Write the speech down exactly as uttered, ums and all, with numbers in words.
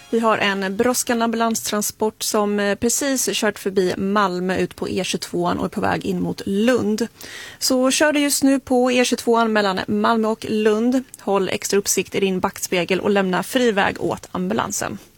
Vi har en brådskande ambulanstransport som precis kört förbi Malmö ut på E tjugotvå och är på väg in mot Lund. Så kör du just nu på E tjugotvå mellan Malmö och Lund. Håll extra uppsikt i din backspegel och lämna fri väg åt ambulansen.